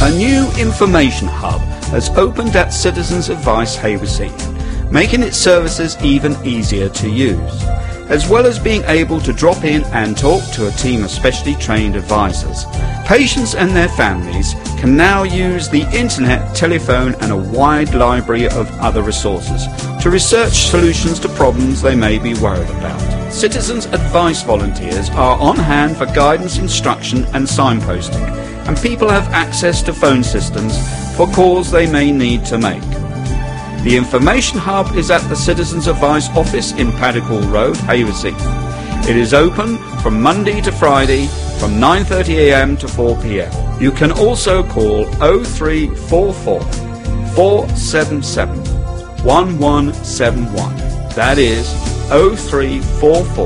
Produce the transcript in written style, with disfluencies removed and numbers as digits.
A new information hub has opened at Citizens Advice Havering, making its services even easier to use. As well as being able to drop in and talk to a team of specially trained advisors, patients and their families can now use the internet, telephone and a wide library of other resources to research solutions to problems they may be worried about. Citizens Advice volunteers are on hand for guidance, instruction and signposting, and people have access to phone systems for calls they may need to make. The Information Hub is at the Citizens Advice office in Paddock Hall Road, Havering. It is open from Monday to Friday from 9:30 a.m. to 4 p.m. You can also call 0344 477 1171. That is 0344